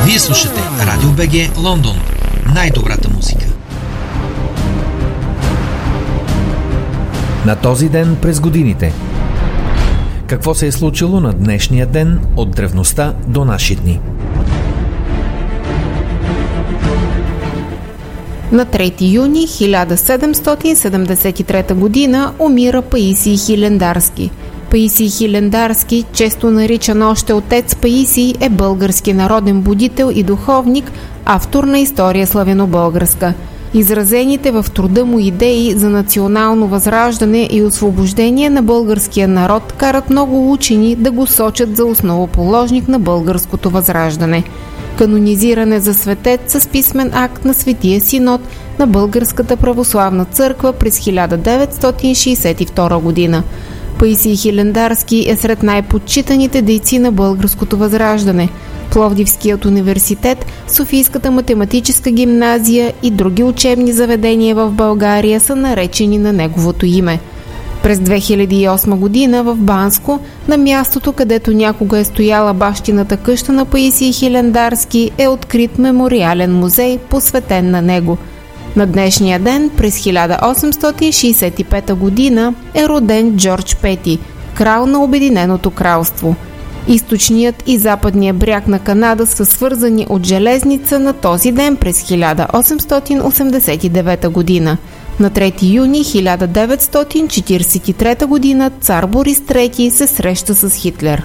Вие слушате Радио БГ Лондон. Най-добрата музика. На този ден през годините. Какво се е случило на днешния ден от древността до наши дни? На 3 юни 1773 година умира Паисий Хилендарски. Паисий Хилендарски, често наричан още отец Паисий, е български народен будител и духовник, автор на история славяно-българска. Изразените в труда му идеи за национално възраждане и освобождение на българския народ карат много учени да го сочат за основоположник на българското възраждане. Канонизиране за светец с писмен акт на Светия Синод на Българската православна църква през 1962 година. Паисий Хилендарски е сред най-почитаните дейци на българското възраждане. Пловдивският университет, Софийската математическа гимназия и други учебни заведения в България са наречени на неговото име. През 2008 година в Банско, на мястото, където някога е стояла бащината къща на Паисий Хилендарски, е открит мемориален музей, посветен на него. На днешния ден, през 1865 година, е роден Джордж Пети, крал на Обединеното кралство. Източният и западният бряг на Канада са свързани от железница на този ден през 1889 година. На 3 юни 1943 година цар Борис III се среща с Хитлер.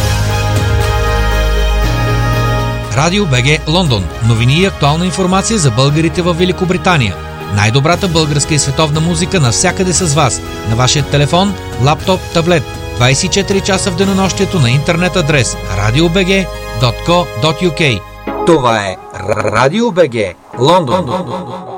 Радио БГ Лондон. Новини и актуална информация за българите в Великобритания. Най-добрата българска и световна музика навсякъде с вас. На вашия телефон, лаптоп, таблет. 24 часа в денонощието на интернет адрес radiobg.co.uk. Това е Радио БГ Лондон.